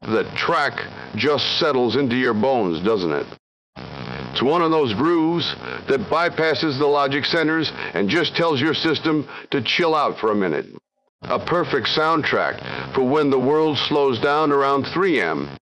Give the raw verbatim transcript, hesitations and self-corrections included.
The track just settles into your bones, doesn't it? It's one of those grooves that bypasses the logic centers and just tells your system to chill out for a minute. A perfect soundtrack for when the world slows down around three A M